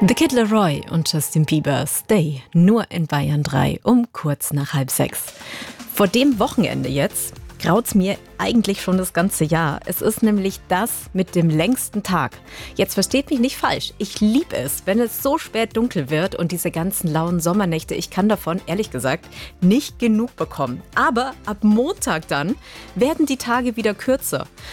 The Kid Laroi und Justin Bieber Stay, nur in Bayern 3 um kurz nach 5:30. Vor dem Wochenende jetzt graut's mir eigentlich schon das ganze Jahr. Es ist nämlich das mit dem längsten Tag. Jetzt versteht mich nicht falsch. Ich liebe es, wenn es so spät dunkel wird und diese ganzen lauen Sommernächte. Ich kann davon, ehrlich gesagt, nicht genug bekommen. Aber ab Montag dann werden die Tage wieder kürzer.